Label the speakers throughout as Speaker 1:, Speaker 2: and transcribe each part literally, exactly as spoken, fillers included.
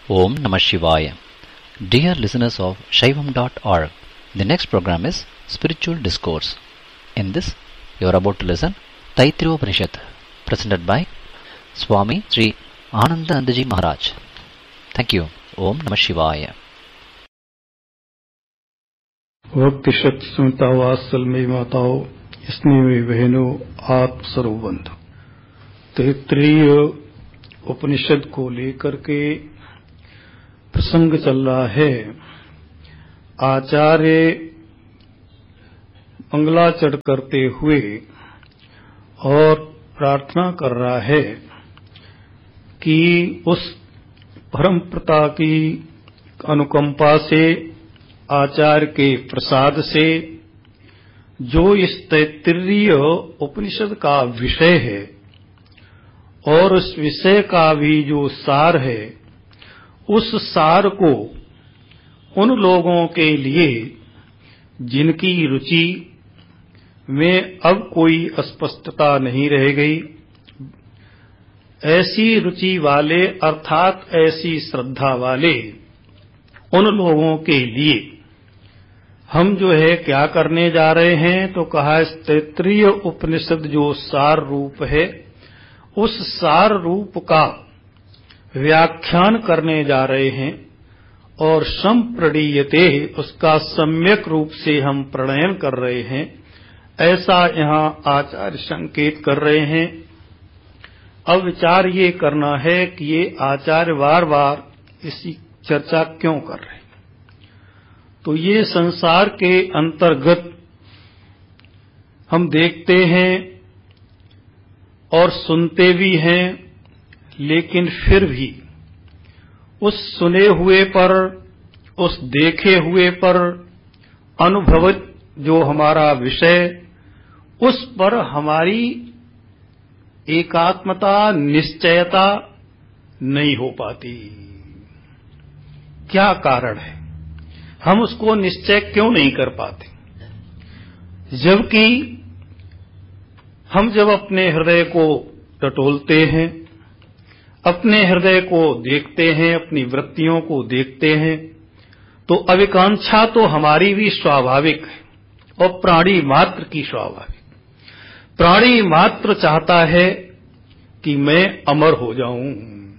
Speaker 1: Om Namah Shivaya. Dear listeners of Shaivam dot org, the next program is Spiritual Discourse. In this, you are about to listen Taittiriya Upanishad, presented by Swami Sri Anandanandaji Maharaj. Thank you. Om Namah Shivaya.
Speaker 2: भक्ति शक्ति स्मिता वात्सल में माताओं, स्नेह में बहनों, आत्म स्वरूप बंधु, तैत्तिरीय उपनिषद को लेकर के प्रसंग चल रहा है। आचार्य मंगलाचरण करते हुए और प्रार्थना कर रहा है कि उस परम पिता की अनुकंपा से, आचार्य के प्रसाद से, जो इस तैत्तिरीय उपनिषद का विषय है और उस विषय का भी जो सार है, उस सार को उन लोगों के लिए जिनकी रुचि में अब कोई अस्पष्टता नहीं रह गई, ऐसी रुचि वाले अर्थात ऐसी श्रद्धा वाले उन लोगों के लिए हम जो है क्या करने जा रहे हैं, तो कहा इस तैत्तिरीय उपनिषद जो सार रूप है, उस सार रूप का व्याख्यान करने जा रहे हैं और संप्रणीयते उसका सम्यक रूप से हम प्रणयन कर रहे हैं, ऐसा यहाँ आचार्य संकेत कर रहे हैं। अब विचार ये करना है कि ये आचार्य बार बार इसी चर्चा क्यों कर रहे हैं। तो ये संसार के अंतर्गत हम देखते हैं और सुनते भी हैं, लेकिन फिर भी उस सुने हुए पर, उस देखे हुए पर अनुभवित जो हमारा विषय, उस पर हमारी एकात्मता, निश्चयता नहीं हो पाती। क्या कारण है, हम उसको निश्चय क्यों नहीं कर पाते? जबकि हम जब अपने हृदय को टटोलते हैं, अपने हृदय को देखते हैं, अपनी वृत्तियों को देखते हैं, तो अभिकांक्षा तो हमारी भी स्वाभाविक है और प्राणी मात्र की स्वाभाविक। प्राणी मात्र चाहता है कि मैं अमर हो जाऊं।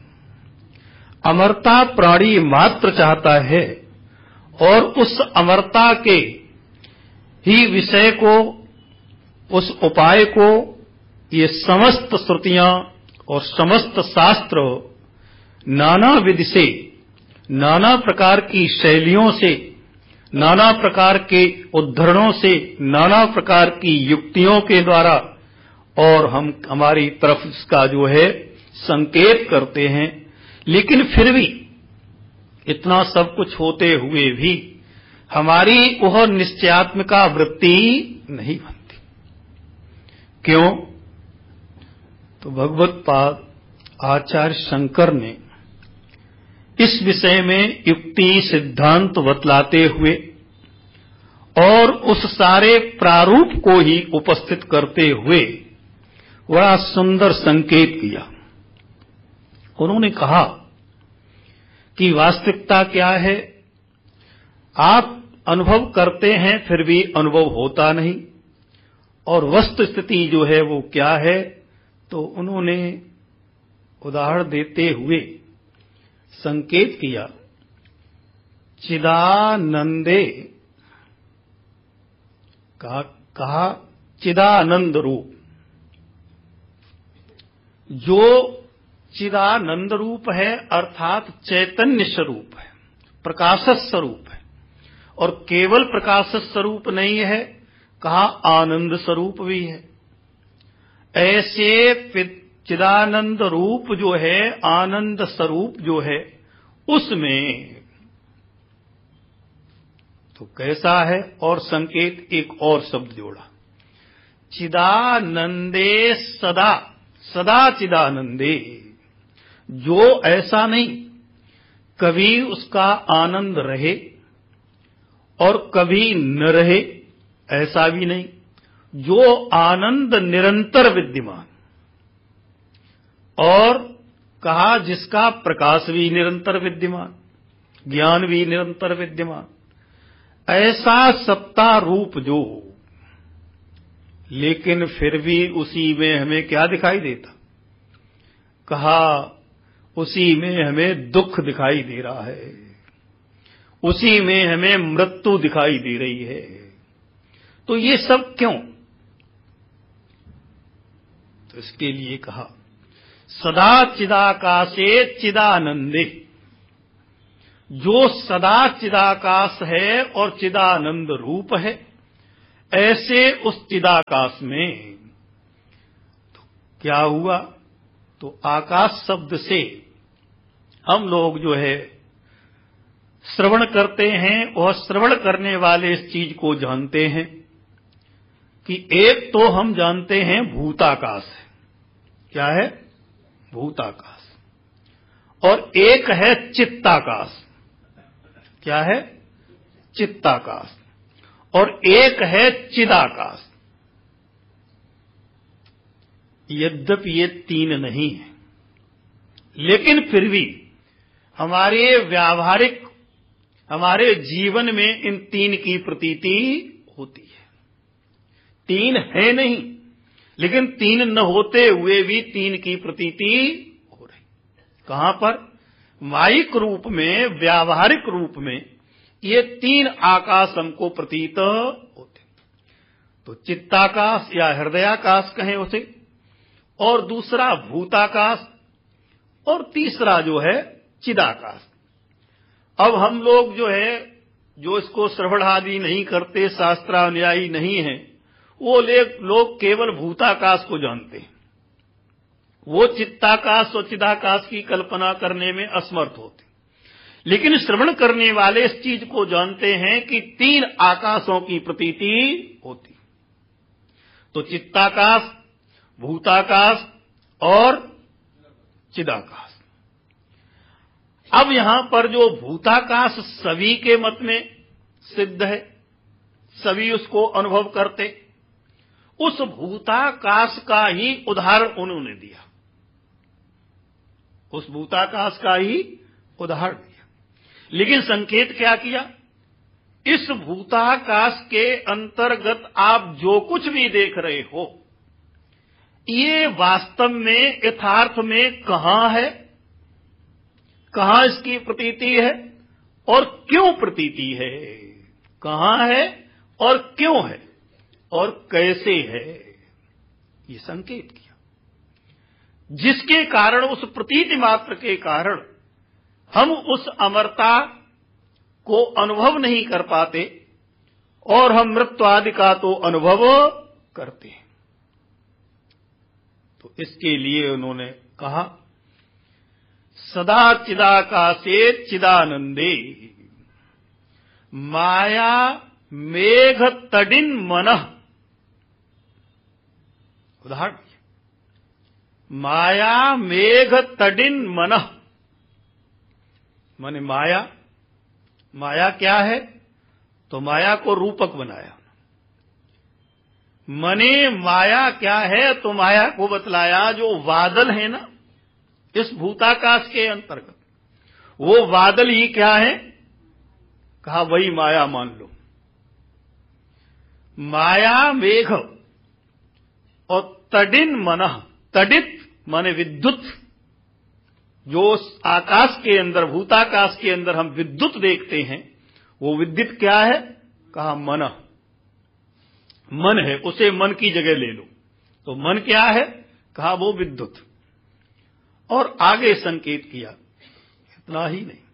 Speaker 2: अमरता प्राणी मात्र चाहता है और उस अमरता के ही विषय को, उस उपाय को ये समस्त श्रुतियां और समस्त शास्त्र नाना विधि से, नाना प्रकार की शैलियों से, नाना प्रकार के उद्धरणों से, नाना प्रकार की युक्तियों के द्वारा और हम हमारी तरफ इसका जो है संकेत करते हैं। लेकिन फिर भी इतना सब कुछ होते हुए भी हमारी वह निश्चयात्मिका वृत्ति नहीं बनती। क्यों? तो भगवत पाद आचार्य शंकर ने इस विषय में युक्ति सिद्धांत बतलाते हुए और उस सारे प्रारूप को ही उपस्थित करते हुए बड़ा सुंदर संकेत किया। उन्होंने कहा कि वास्तविकता क्या है, आप अनुभव करते हैं फिर भी अनुभव होता नहीं, और वस्तु स्थिति जो है वो क्या है, तो उन्होंने उदाहरण देते हुए संकेत किया, चिदानंदे कहा, कहा चिदानंद रूप, जो चिदानंद रूप है अर्थात चैतन्य स्वरूप है, प्रकाश स्वरूप है, और केवल प्रकाश स्वरूप नहीं है, कहा आनंद स्वरूप भी है। ऐसे चिदानंद रूप जो है, आनंद स्वरूप जो है, उसमें तो कैसा है, और संकेत एक और शब्द जोड़ा, चिदानंदे सदा, सदा चिदानंदे, जो ऐसा नहीं कभी उसका आनंद रहे और कभी न रहे, ऐसा भी नहीं, जो आनंद निरंतर विद्यमान और कहा जिसका प्रकाश भी निरंतर विद्यमान, ज्ञान भी निरंतर विद्यमान, ऐसा सत्ता रूप जो, लेकिन फिर भी उसी में हमें क्या दिखाई देता? कहा उसी में हमें दुख दिखाई दे रहा है, उसी में हमें मृत्यु दिखाई दे रही है। तो ये सब क्यों? तो इसके लिए कहा सदा चिदाकाशे चिदानंदे, जो सदा चिदाकाश है और चिदानंद रूप है, ऐसे उस चिदाकाश में तो क्या हुआ? तो आकाश शब्द से हम लोग जो है श्रवण करते हैं और श्रवण करने वाले इस चीज को जानते हैं कि एक तो हम जानते हैं भूताकाश है। क्या है? भूताकाश। और एक है चित्ताकाश। क्या है? चित्ताकाश। और एक है चिदाकाश। यद्यपि ये तीन नहीं है, लेकिन फिर भी हमारे व्यावहारिक, हमारे जीवन में इन तीन की प्रतीति होती है। तीन है नहीं, लेकिन तीन न होते हुए भी तीन की प्रतीति हो रही। कहां पर? माइक रूप में, व्यावहारिक रूप में ये तीन आकाश हमको प्रतीत होते। तो चित्ताकाश या हृदयाकाश कहें उसे, और दूसरा भूताकाश, और तीसरा जो है चिदाकाश। अब हम लोग जो है, जो इसको श्रवण आदि नहीं करते, शास्त्रानुयायी नहीं है, वो लोग केवल भूताकाश को जानते हैं। वो चित्ताकाश और चिदाकाश की कल्पना करने में असमर्थ होते। लेकिन श्रवण करने वाले इस चीज को जानते हैं कि तीन आकाशों की प्रतीति होती। तो चित्ताकाश, भूताकाश और चिदाकाश। अब यहां पर जो भूताकाश सभी के मत में सिद्ध है, सभी उसको अनुभव करते, उस भूताकाश का ही उदाहरण उन्होंने दिया। उस भूताकाश का ही उदाहरण दिया। लेकिन संकेत क्या किया? इस भूताकाश के अंतर्गत आप जो कुछ भी देख रहे हो, ये वास्तव में, यथार्थ में कहां है, कहां इसकी प्रतीति है और क्यों प्रतीति है, कहां है और क्यों है और कैसे है, ये संकेत किया। जिसके कारण, उस प्रतीति मात्र के कारण हम उस अमरता को अनुभव नहीं कर पाते और हम मृत्यु आदि का तो अनुभव करते हैं। तो इसके लिए उन्होंने कहा सदा चिदाकाशे चिदानंदे माया मेघ तडिन मनः। उदाहरण, माया मेघ तडिन मनः, माने माया, माया क्या है? तो माया को रूपक बनाया। मने माया क्या है? तो माया को बतलाया जो बादल है ना इस भूताकाश के अंतर्गत, वो बादल ही क्या है? कहा वही माया मान लो। माया मेघ और तडिन मनः, तडित माने विद्युत, जो आकाश के अंदर, भूताकाश के अंदर हम विद्युत देखते हैं, वो विद्युत क्या है? कहा मन। मन है, उसे मन की जगह ले लो। तो मन क्या है? कहा वो विद्युत। और आगे संकेत किया, इतना ही नहीं,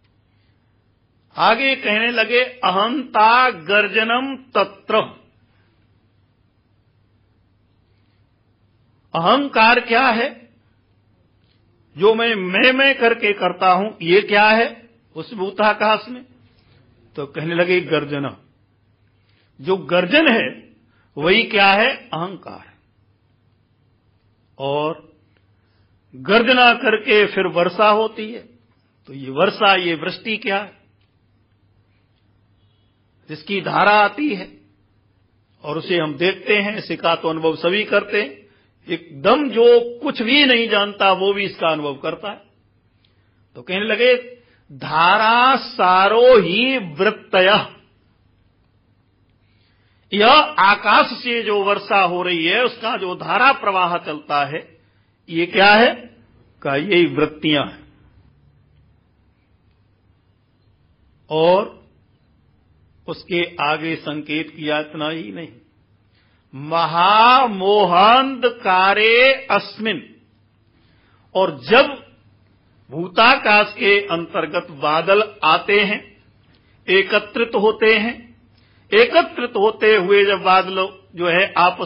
Speaker 2: आगे कहने लगे अहंता गर्जनम तत्र। अहंकार क्या है? जो मैं मैं मैं करके करता हूं, ये क्या है उस भूताकाश में? तो कहने लगे गर्जना। जो गर्जन है वही क्या है? अहंकार है। और गर्जना करके फिर वर्षा होती है, तो ये वर्षा, ये वृष्टि क्या है? जिसकी धारा आती है और उसे हम देखते हैं, इसका तो अनुभव सभी करते हैं। एकदम जो कुछ भी नहीं जानता वो भी इसका अनुभव करता है। तो कहने लगे धारा सारो ही वृत्तय, यह आकाश से जो वर्षा हो रही है उसका जो धारा प्रवाह चलता है ये क्या है? का यही वृत्तियां हैं। और उसके आगे संकेत किया, इतना ही नहीं, महामोहांधकारे अस्मिन, और जब भूताकाश के अंतर्गत बादल आते हैं, एकत्रित होते हैं, एकत्रित होते हुए जब बादल जो है आपस